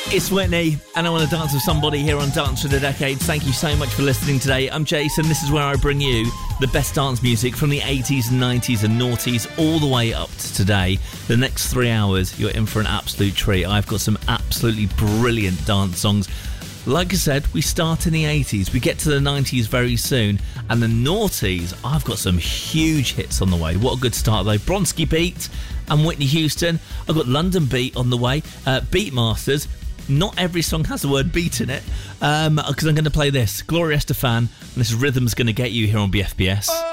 It's Whitney, and I want to dance with somebody here on Dance for the Decades. Thank you so much for listening today. I'm Jason. This is where I bring you the best dance music from the 80s and 90s and noughties all the way up to today. The next 3 hours, you're in for an absolute treat. I've got some absolutely brilliant dance songs. Like I said, we start in the 80s, we get to the 90s very soon, and the noughties, I've got some huge hits on the way. What a good start though. Bronski Beat and Whitney Houston. I've got London Beat on the way. Beatmasters. Not every song has the word beat in it, because I'm going to play this. Gloria Estefan, and this Rhythm's Gonna Get You here on BFBS.